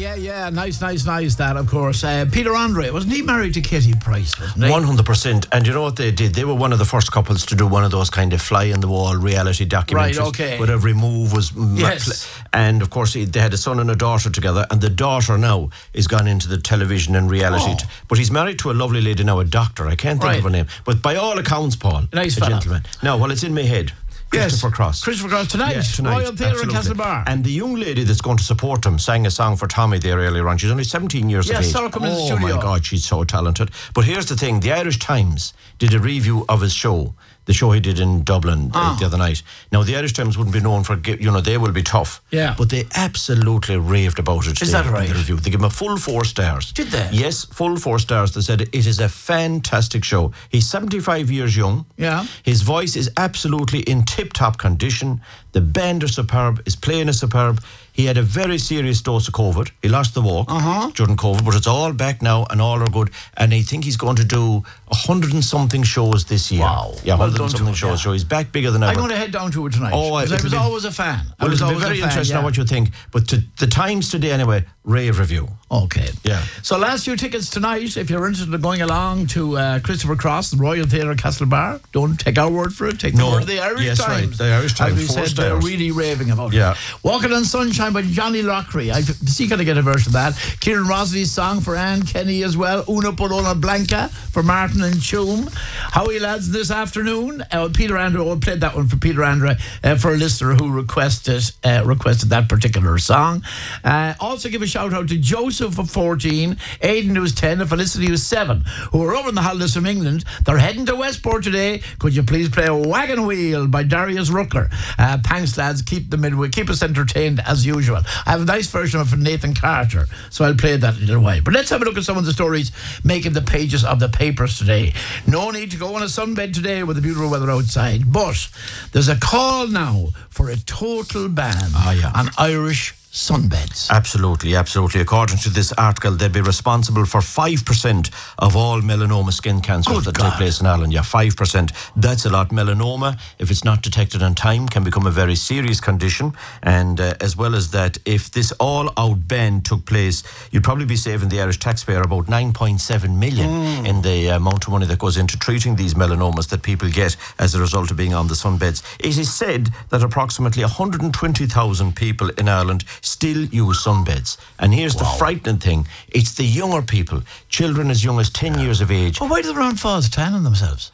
Yeah. Nice. That, of course. Peter Andre, wasn't he married to Katie Price? Wasn't he? 100%. And you know what they did? They were one of the first couples to do one of those kind of fly-on-the-wall reality documentaries. Right, okay. Where every move was... Yes. And, of course, they had a son and a daughter together, and the daughter now is gone into the television and reality. Oh. But he's married to a lovely lady now, a doctor. I can't think of her name. But by all accounts, Paul, nice a fella. gentleman. No, well, it's in my head. Christopher Cross. Christopher Cross tonight. Royal Theatre in Castlebar. And the young lady that's going to support him sang a song for Tommy there earlier on. She's only 17 years of age. Saw her come in the studio. Oh my God, she's so talented. But here's the thing, the Irish Times did a review of his show, the show he did in Dublin the other night. Now, the Irish Times wouldn't be known for, they will be tough. Yeah. But they absolutely raved about it. Is that right? In the review. They gave him a full 4 stars. Did they? Yes, full 4 stars. They said it is a fantastic show. He's 75 years young. Yeah. His voice is absolutely in tip-top condition. The band are superb. His playing is superb. He had a very serious dose of COVID. He lost the walk during COVID, but it's all back now and all are good. And I think he's going to do 100 and something shows this year. Wow. Yeah, Well 100 and something shows. yeah. So he's back bigger than ever. I'm going to head down to it tonight. Oh, I was always a fan. Well, it'll be very interesting on what you think. But to the Times today anyway, rave review. Okay. Yeah. So last few tickets tonight, if you're interested in going along to Christopher Cross, the Royal Theatre Castlebar, don't take our word for it, take the word of the Irish Times. Right, the Irish Times, As we 4 said, stars. they're really raving about Yeah. it. Walking on Sunshine by Johnny Lockery. I see you got to get a version of that. Kieran Rosley's song for Anne Kenny as well. Una Polona Blanca for Martin and Choom. Howie Lads this afternoon. Peter Andrew, played that one for Peter Andrew for a listener who requested that particular song. Also give a shout out to Joseph of 14, Aidan who's 10, and Felicity who's 7, who are over in the holidays from England. They're heading to Westport today. Could you please play Wagon Wheel by Darius Rucker? Thanks, lads. Keep us entertained as usual. I have a nice version of it from Nathan Carter, so I'll play that in a little while. But let's have a look at some of the stories making the pages of the papers today. No need to go on a sunbed today with the beautiful weather outside, but there's a call now for a total ban on Irish sunbeds. Absolutely. According to this article, they'd be responsible for 5% of all melanoma skin cancers that take place in Ireland. Yeah, 5%. That's a lot. Melanoma, if it's not detected on time, can become a very serious condition. And as well as that, if this all-out ban took place, you'd probably be saving the Irish taxpayer about 9.7 million in the amount of money that goes into treating these melanomas that people get as a result of being on the sunbeds. It is said that approximately 120,000 people in Ireland still use sunbeds. And here's the frightening thing. It's the younger people, children as young as 10 years of age. Well, why do the round falls tanning themselves?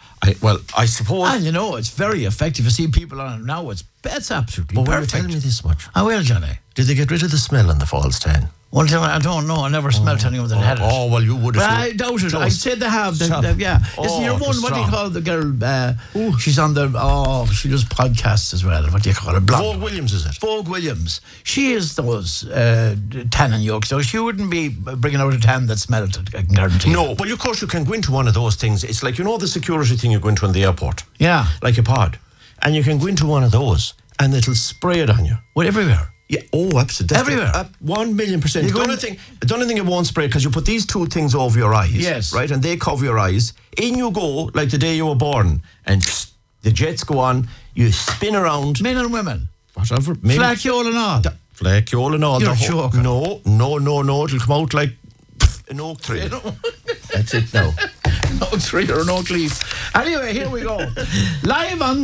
I suppose... And it's very effective. You see people on it now, it's absolutely perfect. But why are you telling me this much? I will, Johnny. Did they get rid of the smell in the falls tan? Well, I don't know. I never smelt anyone that had it. Oh, well, you would have. But I doubt it. I'd say they have. Yeah. Isn't your one, what do you call the girl? She's on she does podcasts as well. What do you call her? Vogue Williams, is it? Vogue Williams. She is those tanning yolks. So she wouldn't be bringing out a tan that smelled, I can guarantee. No, well, of course, you can go into one of those things. It's like, the security thing you go into in the airport. Yeah. Like a pod. And you can go into one of those and it'll spray it on you. Well, everywhere. Yeah, absolutely. Everywhere. 1,000,000%. The only thing it won't spray, because you put these 2 things over your eyes. Yes. Right, and they cover your eyes. In you go, like the day you were born. And the jets go on, you spin around. Men and women. Whatever. Flacciole and all. Flacciole and all. You're joking. No. It'll come out like an oak tree. That's it now. An oak tree or an oak leaf. Anyway, here we go. Life on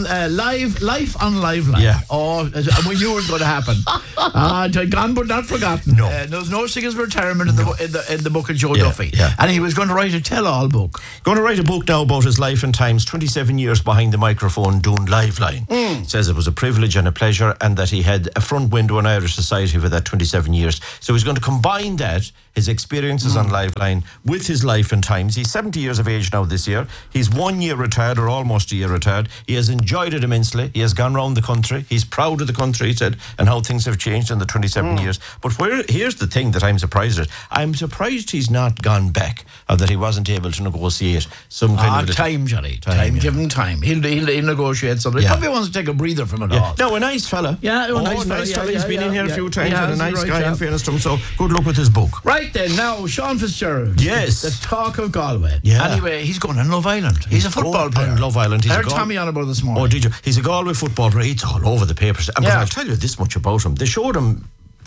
Liveline. Yeah. Oh, we knew it was going to happen. Gone but not forgotten. No. There was no singles retirement in the book of Joe Duffy. Yeah. And he was going to write a tell-all book. Going to write a book now about his life and times, 27 years behind the microphone doing Liveline. Says it was a privilege and a pleasure, and that he had a front window in Irish society for that 27 years. So he's going to combine that, his experiences on Liveline, with his life and times. He's 70 years of age now this year. He's 1 year retired, or almost a year retired. He has enjoyed it immensely. He has gone round the country. He's proud of the country, he said, and how things have changed in the 27 years. But here's the thing that I'm surprised at. I'm surprised he's not gone back, or that he wasn't able to negotiate some kind of... Time, Johnny. Time. Give him time. He'll negotiate something. Yeah. Probably wants to take a breather from it all. No, a nice fella. Yeah, nice fella. He's been in here a few times, and a nice guy, in fairness to him. So good luck with his book. Right then, now, Sean Fitzgerald. Yes. The talk of Galway. Yeah. Anyway, he's going on Love Island. He's a football player. On Love Island. I heard Tommy on about this morning. Oh, did you? He's a Galway football player. It's all over the papers. But I'll tell you this much about him. They showed him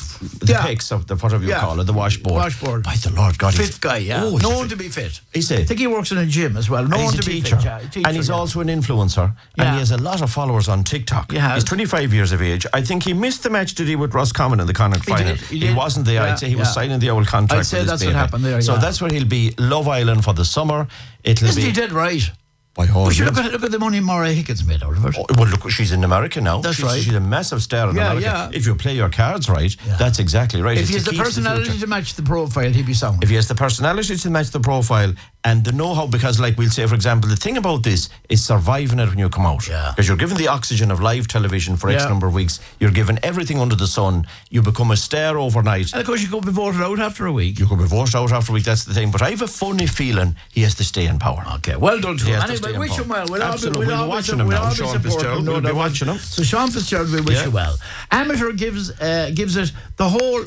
pecs of the whatever you call it, the washboard. Washboard. By the Lord God, Fit guy, yeah. Oh, known to be fit. Is he? I think he works in a gym as well. Known He's a to be teacher. fit, yeah. Teacher, and he's also an influencer. Yeah. And he has a lot of followers on TikTok. He has. He's 25 years of age. I think he missed the match today with Roscommon in the Connacht final. He wasn't there. I'd say he was signing the old contract. I'd say with his that's baby. what happened there, So that's where he'll be. Love Island for the summer. Isn't he dead right? By all But you means. look at the money Maura Higgins made out of it. Oh, well, look, she's in America now. That's she's, right. She's a massive star in America. Yeah. If you play your cards right, that's exactly right. If It's he has the the key to personality future. to match the profile, he'd be sound. If he has the personality to match the profile and the know-how, because like we'll say, for example, the thing about this is surviving it when you come out. Yeah. Because you're given the oxygen of live television for X Yeah. number of weeks. You're given everything under the sun. You become a star overnight. And of course, you could be voted out after a week. You could be voted out after a week, that's the thing. But I have a funny feeling he has to stay in power. Okay, well done to He him. has to stay Anyway, in wish him power. well. We'll Absolutely. We'll be watching him now. Sean Fitzgerald. We'll be watching him. So Sean Fitzgerald, we wish Yeah. you well. Amateur gives it the whole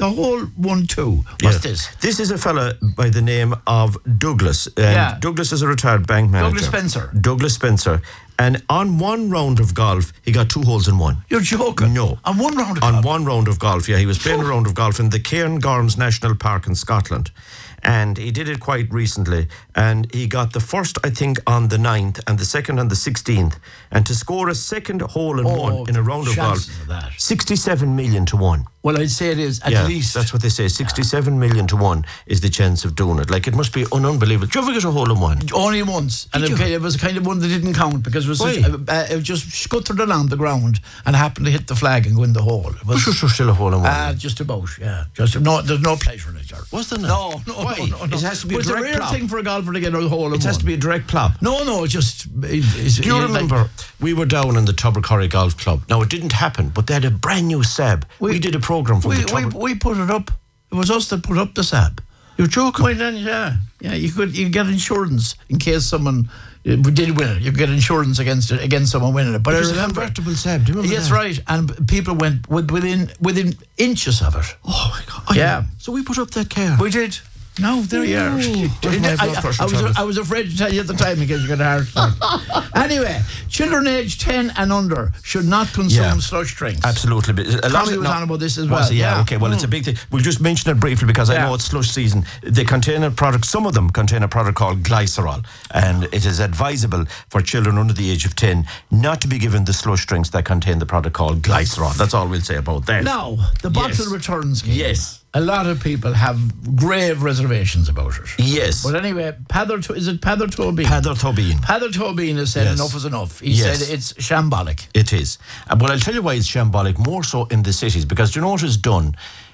1-2. What's this? This is a fella by the name of Douglas. Douglas is a retired bank manager. Douglas Spencer. And on one round of golf, he got 2 holes in one. You're joking? No. On one round of On golf? one round of golf, yeah. He was playing a round of golf in the Cairngorms National Park in Scotland. And he did it quite recently. And he got the first, I think, on the 9th and the second on the 16th. And to score a second hole in one in a round of golf, chances of that. 67 million to 1. Well, I'd say it is at least. That's what they say. 67 million to 1 is the chance of doing it. Like, it must be unbelievable. Did you ever get a hole in one? Only once. And it was kind of one that didn't count because it was it just scuttered along the ground and happened to hit the flag and go in the hole. It was still a hole in one. just about, yeah. There's no pleasure in it, Jared. Was there No. Why? It has to be But a it's a direct rare plop. thing for a golfer to get a hole in one. It has to be a direct plop. No, just... Do you remember we were down in the Tubbercurry Golf Club? Now, it didn't happen, but they had a brand new Sab. We did a programme from the Tubber. We put it up. It was us that put up the Sab. You're joking? Well, then, yeah. You could get insurance in case someone did win it. You could get insurance against someone winning it. But It I was a remember... convertible Sab. Do you remember Yes, that? right. And people went within inches of it. Oh, my God. Yeah. So we put up that car. We did. No, there you are. Where's my blood pressure, Travis? I was afraid to tell you at the time because you got a heart attack. Anyway, children aged 10 and under should not consume slush drinks. Absolutely. Tommy was on about this as well. Was he? Yeah, okay. Well, it's a big thing. We'll just mention it briefly because I know it's slush season. They contain a product, some of them contain a product called glycerol. And it is advisable for children under the age of 10 not to be given the slush drinks that contain the product called glycerol. That's all we'll say about that. Now, the bottle return scheme. Yes. A lot of people have grave reservations about it. Yes. But anyway, is it Pather Tobin? Pather Tobin. Pather Tobin has said enough is enough. He said it's shambolic. It is. But I'll tell you why it's shambolic, more so in the cities, because do you know what it's done?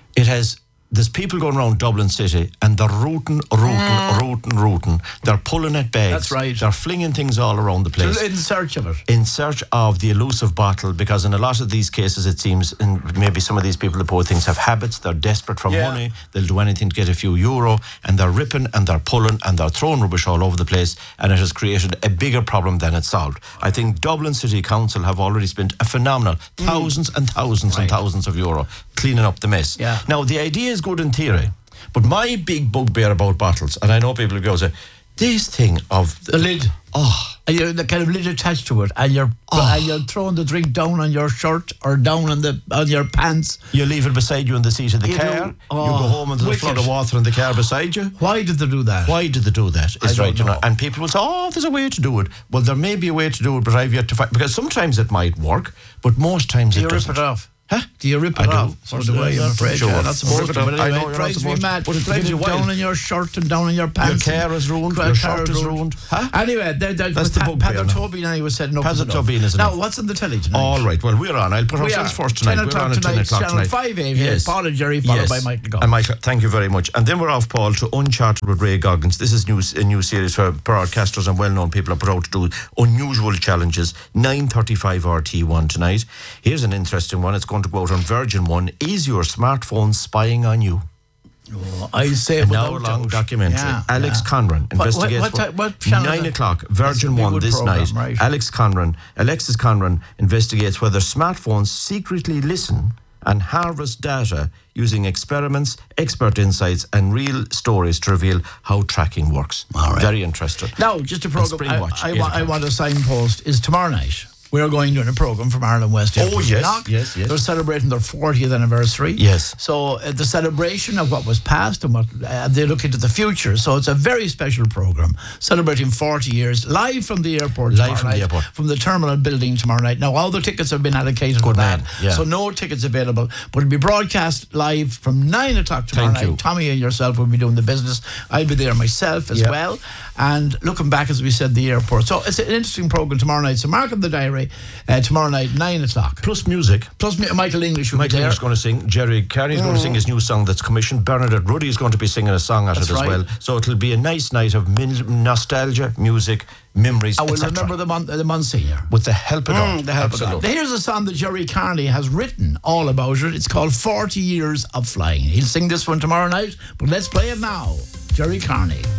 There's people going around Dublin City and they're rooting. They're pulling at bags. That's right. They're flinging things all around the place. In search of it. In search of the elusive bottle, because in a lot of these cases it seems, and maybe some of these people, the poor things, have habits. They're desperate for money. They'll do anything to get a few euro, and they're ripping and they're pulling and they're throwing rubbish all over the place, and it has created a bigger problem than it's solved. I think Dublin City Council have already spent a phenomenal thousands and thousands and thousands of euro cleaning up the mess. Yeah. Now, the idea is good in theory, but my big bugbear about bottles, and I know people go say, this thing of the lid. And you're the kind of lid attached to it, and you're throwing the drink down on your shirt or down on your pants. You leave it beside you in the seat of the car. do. You go home and there's a flood of water in the car beside you. Why did they do that? Why did they do that? Is right, don't know. And people will say, "Oh, there's a way to do it." Well, there may be a way to do it, but I've yet to find, because sometimes it might work, but most times it doesn't. Rip it off? Huh? Do you rip it off? So do I, I'm afraid. You're not supposed to. But I anyway, know it you're not drives me supposed to. mad. But it Drives gives you you down wild. in your shirt and down in your pants. Your car is ruined. Your shirt is ruined. Huh? Anyway, that's the bugbear. Pather Tobin anyway said enough is Pather enough. Tobin is enough. Now, what's on the telly tonight? All right. Well, we're on. I'll put ourselves first tonight. 10 We're on at 10 o'clock Channel tonight. 5 here. Paul and Jerry, followed by Michael Goggins. And Michael, thank you very much. And then we're off, Paul, to Uncharted with Ray Goggins. This is a new series where broadcasters and well-known people are put out to do unusual challenges. 9:35 RT1 tonight. Here's an interesting one. It's going to go out on Virgin 1. Is your smartphone spying on you? Oh, I say an hour-long documentary. Alex Conran investigates. What channel? 9 o'clock, Virgin 1 this night. Right. Alexis Conran investigates whether smartphones secretly listen and harvest data using experiments, expert insights, and real stories to reveal how tracking works. All right. Very interesting. Now, just a program. I want a signpost. Is tomorrow night. we're going doing a programme from Ireland West. Oh, yes, Knock. yes. They're celebrating their 40th anniversary. Yes. So the celebration of what was past and what they look into the future. So it's a very special programme celebrating 40 years live from the airport. From the terminal building tomorrow night. Now all the tickets have been allocated for that. So no tickets available, but it'll be broadcast live from 9 o'clock tomorrow night. Tommy and yourself will be doing the business. I'll be there myself as well. And looking back, as we said, the airport. So it's an interesting programme tomorrow night. So mark in the diary, tomorrow night, 9 o'clock. Plus music. Plus Michael English will be there. Michael English is going to sing. Jerry Carey is going to sing his new song that's commissioned. Bernadette Ruddy is going to be singing a song at it as well. So it'll be a nice night of nostalgia, music, memories, I will remember the Monsignor. With the help of God. Absolutely. Here's a song that Jerry Carney has written all about it. It's called 40 Years of Flying. He'll sing this one tomorrow night, but let's play it now. Jerry Carney.